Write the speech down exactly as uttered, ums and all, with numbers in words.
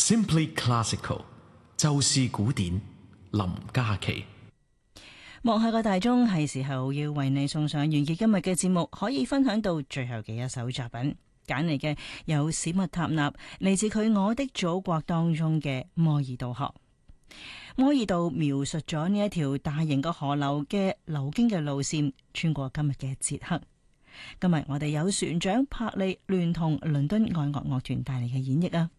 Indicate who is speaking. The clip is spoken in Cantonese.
Speaker 1: Simply Classical， 就是古典。林嘉琪。
Speaker 2: 幕後嘅大鐘，係時候要為你送上完結今日嘅節目，可以分享到最後嘅一首作品，揀嚟嘅有史密塔納，嚟自佢《我的祖國》當中嘅摩爾道河。摩爾道描述咗呢一條大型嘅河流嘅流經嘅路線，穿過今日嘅捷克。今日我哋有船長柏利聯同倫敦愛樂樂團帶嚟嘅演繹啊！